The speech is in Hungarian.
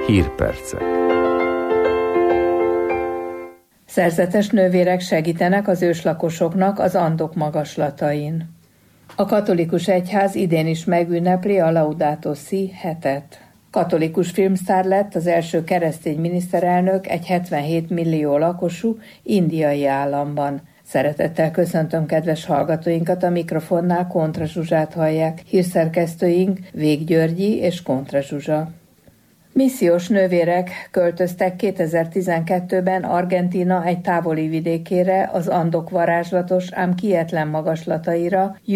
Hírpercek. Szerzetes nővérek segítenek az őslakosoknak az Andok magaslatain. A katolikus egyház idén is megünnepli a Laudato Si hetet. Katolikus filmsztár lett az első keresztény miniszterelnök egy 77 millió lakosú indiai államban. Szeretettel köszöntöm kedves hallgatóinkat, a mikrofonnál Kontra Zsuzsát hallják, hírszerkesztőink Vég Györgyi és Kontra Zsuzsa. Missziós nővérek költöztek 2012-ben Argentína egy távoli vidékére, az Andok varázslatos, ám kietlen magaslataira,